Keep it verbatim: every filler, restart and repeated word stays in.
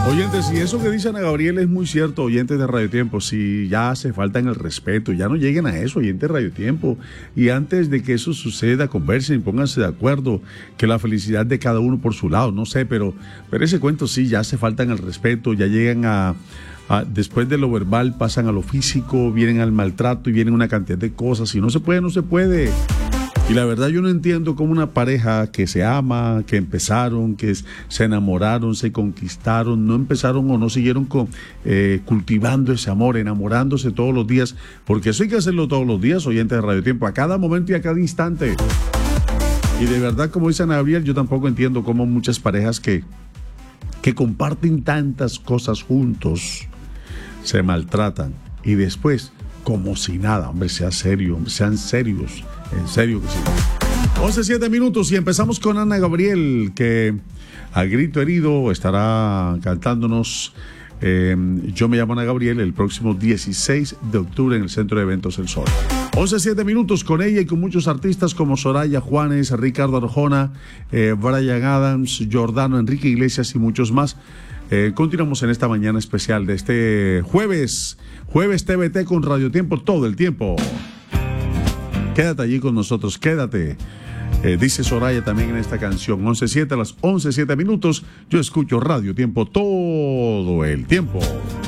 Oyentes, y eso que dice Ana Gabriel es muy cierto, oyentes de Radio Tiempo. Si ya hace falta en el respeto, ya no lleguen a eso, oyentes de Radio Tiempo. Y antes de que eso suceda, conversen, pónganse de acuerdo, que la felicidad de cada uno por su lado, no sé, pero, pero ese cuento sí, ya hace falta en el respeto, ya llegan a, a, después de lo verbal, pasan a lo físico, vienen al maltrato y vienen una cantidad de cosas. Si no se puede, no se puede. Y la verdad yo no entiendo cómo una pareja que se ama, que empezaron, que se enamoraron, se conquistaron, no empezaron o no siguieron con, eh, cultivando ese amor, enamorándose todos los días, porque eso hay que hacerlo todos los días, oyentes de Radio Tiempo, a cada momento y a cada instante. Y de verdad, como dice Ana Gabriel, yo tampoco entiendo cómo muchas parejas que, que comparten tantas cosas juntos se maltratan y después, como si nada, hombre, sea serio, hombre, sean serios. En serio que sí. once, siete minutos y empezamos con Ana Gabriel, que a grito herido estará cantándonos eh, Yo me llamo Ana Gabriel el próximo dieciséis de octubre en el Centro de Eventos El Sol. once, siete minutos con ella y con muchos artistas como Soraya Juanes, Ricardo Arjona, eh, Brian Adams, Jordano, Enrique Iglesias y muchos más. Eh, continuamos en esta mañana especial de este jueves, jueves T V T con Radio Tiempo todo el tiempo. Quédate allí con nosotros, quédate. Eh, dice Soraya también en esta canción. once siete a las once siete minutos. Yo escucho Radio Tiempo todo el tiempo.